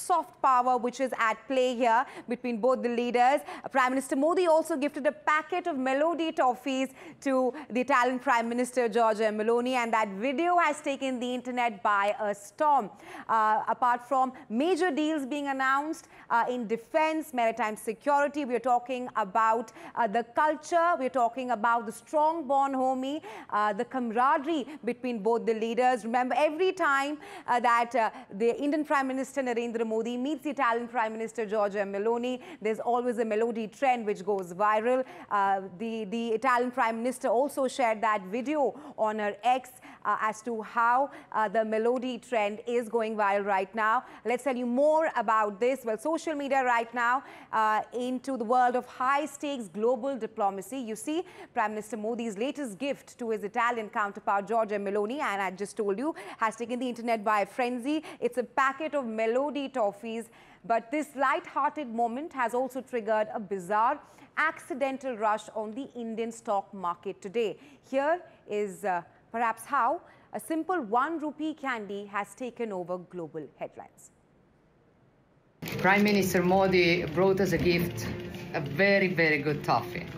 soft power which is at play here between both the leaders. Prime Minister Modi also gifted a packet of Melody toffees to the Italian Prime Minister Giorgia Meloni, and that video has taken the internet by a storm. Apart from major deals being announced in defense, maritime security, we are talking about the culture, we are talking about the strong bond, homie, the camaraderie between both the leaders. Remember, every time that the Indian Prime Minister Narendra Modi meets the Italian Prime Minister Giorgia Meloni, there's always a Melody trend which goes viral. The Italian Prime Minister also shared that video on her X as to how the Melody trend is going viral right now. Let's tell you more about this. Well, social media right now into the world of high-stakes global diplomacy. You see, Prime Minister Modi's latest gift to his Italian counterpart Giorgia Meloni, and I just told you, has taken the internet by a frenzy. It's a packet of Melody toffees. But this light-hearted moment has also triggered a bizarre accidental rush on the Indian stock market today. Here is perhaps how a simple 1 rupee candy has taken over global headlines. Prime Minister Modi brought us a gift, a very, very good toffee.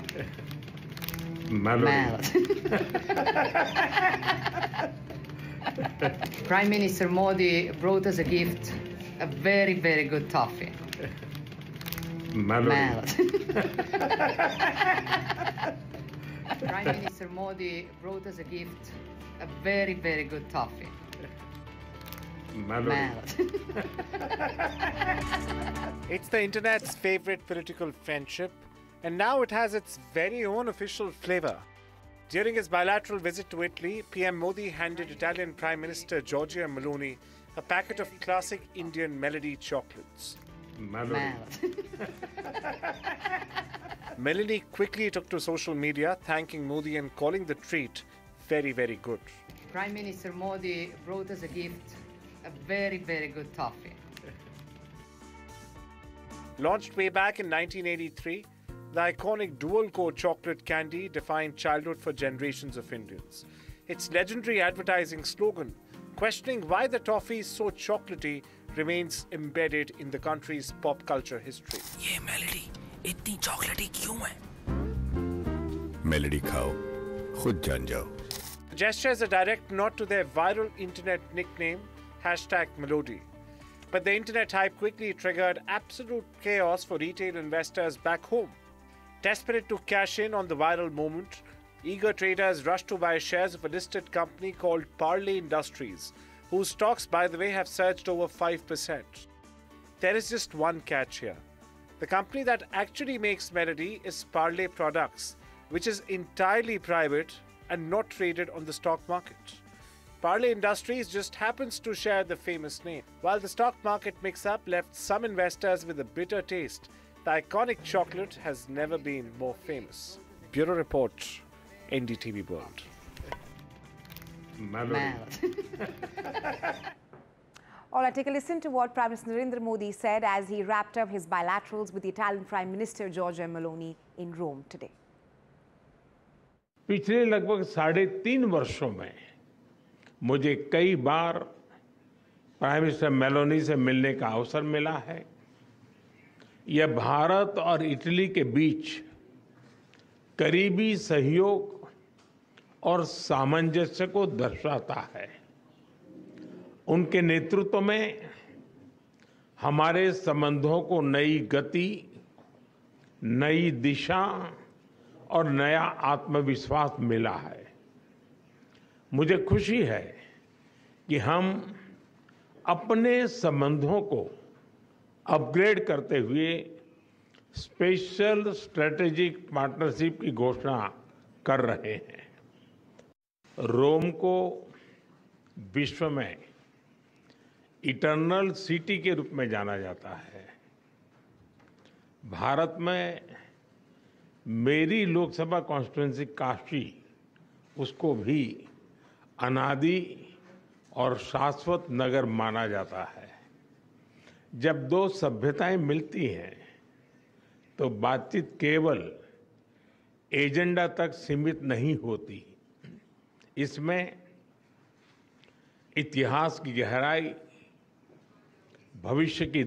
Melody. Prime Minister Modi brought us a gift, a very, very good toffee. Melody. Prime Minister Modi brought us a gift, a very, very good toffee. Melody. It's the internet's favorite political friendship, and now it has its very own official flavor. During his bilateral visit to Italy, PM Modi handed Italian Prime Minister Giorgia Meloni a packet of classic Indian Melody chocolates. Meloni quickly took to social media, thanking Modi and calling the treat very, very good. Prime Minister Modi brought us a gift, a very, very good toffee. Launched way back in 1983, the iconic dual-core chocolate candy defined childhood for generations of Indians. Its legendary advertising slogan, questioning why the toffee is so chocolatey, remains embedded in the country's pop culture history. ये melody इतनी चॉकलेटी क्यों है? Melody खाओ, खुद जान जाओ. The gesture is a direct nod to their viral internet nickname, #Melody. But the internet hype quickly triggered absolute chaos for retail investors back home. Desperate to cash in on the viral moment, eager traders rushed to buy shares of a listed company called Parle Industries, whose stocks, by the way, have surged over 5%. There is just one catch here. The company that actually makes Melody is Parle Products, which is entirely private and not traded on the stock market. Parle Industries just happens to share the famous name. While the stock market mix-up left some investors with a bitter taste, the iconic chocolate has never been more famous. Bureau Report, NDTV World. All right, take a listen to what Prime Minister Narendra Modi said as he wrapped up his bilaterals with the Italian Prime Minister Giorgia Meloni in Rome today. पिछले लगभग 3.5 वर्षों में मुझे कई बार prime minister Meloni से मिलने का अवसर मिला है. यह भारत और इटली के बीच करीबी सहयोग और सामंजस्य को दर्शाता है. उनके नेतृत्व में हमारे संबंधों को नई गति, नई दिशा और नया आत्मविश्वास मिला है. मुझे खुशी है कि हम अपने संबंधों को अपग्रेड करते हुए स्पेशल स्ट्रेटेजिक पार्टनरशिप की घोषणा कर रहे हैं. रोम को विश्व में इटर्नल सिटी के रूप में जाना जाता है. भारत में मेरी लोकसभा कॉन्स्टिट्यूएंसी काशी, उसको भी अनादि और शाश्वत नगर माना जाता है. जब दो सभ्यताएं मिलती हैं तो बातचीत केवल एजेंडा तक सीमित नहीं होती. इसमें इतिहास की गहराई, भविष्य की